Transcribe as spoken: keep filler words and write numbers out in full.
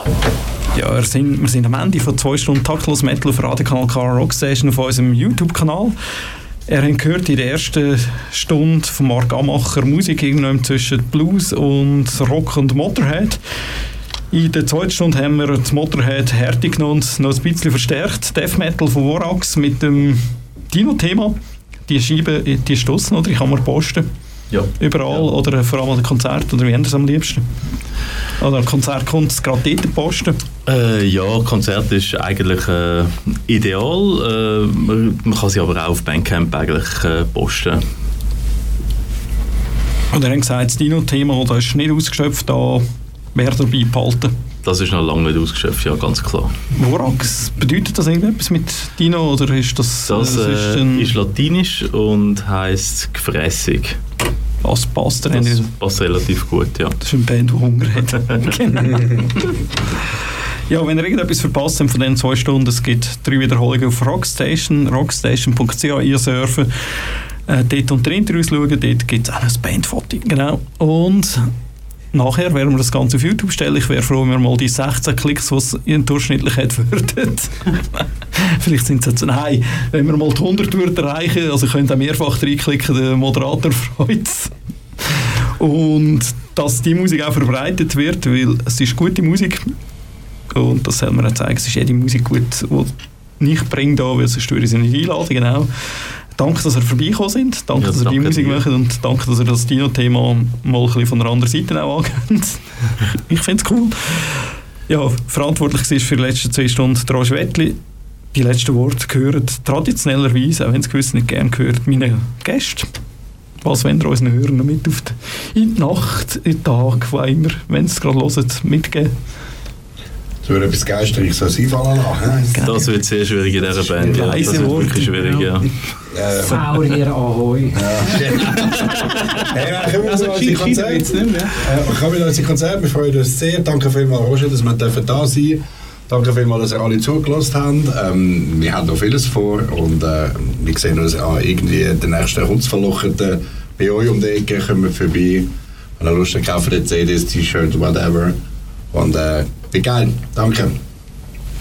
Ja, wir sind, wir sind am Ende von zwei Stunden Taktlos Metal auf Radiokanal K Rockstation auf unserem YouTube-Kanal. Er hat gehört in der ersten Stunde von Marc Amacher Musik irgendwann zwischen Blues und Rock und Motorhead. In der zweiten Stunde haben wir das Motorhead Härte genommen und noch ein bisschen verstärkt. Death Metal von Vorax mit dem Dino-Thema. Die Scheibe, die ist draussen, oder? Ich kann man posten. Ja. Überall, ja. Oder vor allem an den Konzerten, oder wie haben Sie es am liebsten? Oder ein Konzert kommt es gerade dort posten? Äh, ja, Konzert ist eigentlich äh, ideal. Äh, man, man kann sie aber auch auf Bandcamp eigentlich äh, posten. Und er hat gesagt, das Dino-Thema, das ist nicht ausgeschöpft, da wäre dabei behalten. Das ist noch lange nicht ausgeschöpft, ja, ganz klar. Vorax, bedeutet das irgendetwas mit Dino, oder ist das... Das, das ist, äh, ist latinisch und heisst gefrässig. Das passt, das passt relativ gut, ja. Das ist eine Band, die Hunger hat. Genau. Ja, wenn ihr irgendetwas verpasst habt von diesen zwei Stunden, es gibt drei Wiederholungen auf Rockstation, rockstation punkt c h ihr surfen, äh, dort unter Interviews schauen, dort gibt es auch ein Bandfoto, genau. Und nachher werden wir das Ganze auf YouTube stellen. Ich wäre froh, wenn wir mal die sechzehn Klicks, die es durchschnittlich hat, würden. Vielleicht sind es jetzt, nein, wenn wir mal die hundert würden erreichen, also könnt ihr mehrfach reinklicken, der Moderator freut es. Und dass die Musik auch verbreitet wird, weil es ist gute Musik und das soll man auch zeigen, es ist jede Musik gut, die ich bringe da, weil sonst würde ich sie nicht einladen, genau. Danke, dass ihr vorbeigekommen sind, danke, ja, dass ihr die Musik macht und danke, dass ihr das Dino-Thema mal ein bisschen von der anderen Seite auch angeht. Ich finde es cool. Ja, verantwortlich war für die letzten zwei Stunden der Roger Wettli. Die letzten Worte gehören traditionellerweise, auch wenn es gewiss nicht gerne gehört, meine Gäste. Was wollen wir unseren Hörern noch mit auf die, in die Nacht, in den Tag, wo immer, wenn sie es gerade hören, mitgeben? Es würde etwas Geistreiches so einfallen lassen. Das wird sehr schwierig in dieser Band. Ja. Das wird wirklich schwierig, ja. ja. Saurier Ahoi. Hey, kommen wir zu unserem Konzert. Kommen wir zu unserem Konzert. Wir freuen uns sehr. Danke vielmals, Roger, dass wir da sein dürfen. Danke vielmals, dass ihr alle zugelassen habt. Ähm, wir haben noch vieles vor und äh, wir sehen uns auch irgendwie den nächsten Hundsverlocheten bei euch um die Ecke. Kommen wir vorbei. Wenn ihr Lust habt, kaufen die C Ds, T-Shirts, whatever. Und äh, wie geil. Danke.